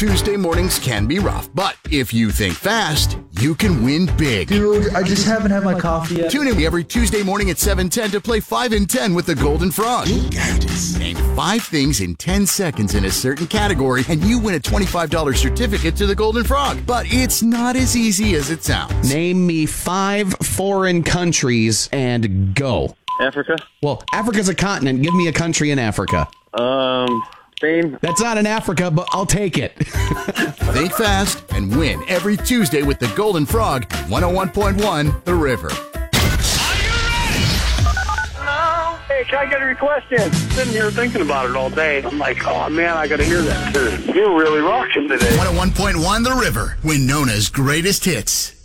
Tuesday mornings can be rough, but if you think fast, you can win big. Dude, I just haven't had my coffee yet. Tune in every Tuesday morning at 7:10 to play 5 in 10 with the Golden Frog. You got this. Name 5 things in 10 seconds in a certain category, and you win a $25 certificate to the Golden Frog. But it's not as easy as it sounds. Name me 5 foreign countries and go. Africa. Well, Africa's a continent. Give me a country in Africa. Spain. That's not in Africa, but I'll take it. Think fast and win every Tuesday with the Golden Frog, 101.1 The River. Hey, can I get a request in? Sitting here thinking about it all day. I'm like, oh man, I gotta hear that tune. You're really rocking today. 101.1 The River, Winona's greatest hits.